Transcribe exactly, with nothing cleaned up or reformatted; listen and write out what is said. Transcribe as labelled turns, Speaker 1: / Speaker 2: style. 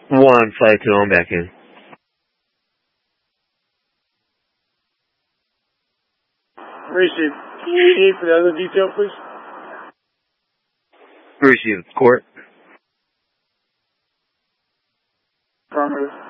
Speaker 1: One five two, I'm back in.
Speaker 2: Receive. Can you need for the other detail, please?
Speaker 1: Receive. Court.
Speaker 2: Affirmative.